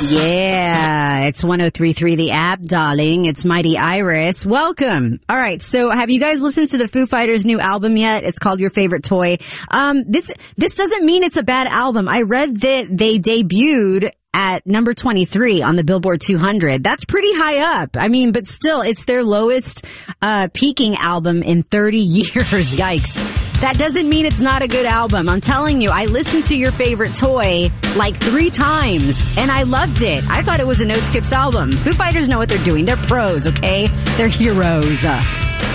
Yeah, it's 103.3 The App, darling. It's Mighty Iris. Welcome. All right, so have you guys listened to the Foo Fighters' new album yet? It's called Your Favorite Toy. This doesn't mean it's a bad album. I read that they debuted at number 23 on the Billboard 200. That's pretty high up. I mean, but still, it's their lowest peaking album in 30 years. Yikes. That doesn't mean it's not a good album. I'm telling you, I listened to Your Favorite Toy like 3 times, and I loved it. I thought it was a no-skips album. Foo Fighters know what they're doing. They're pros, okay? They're heroes.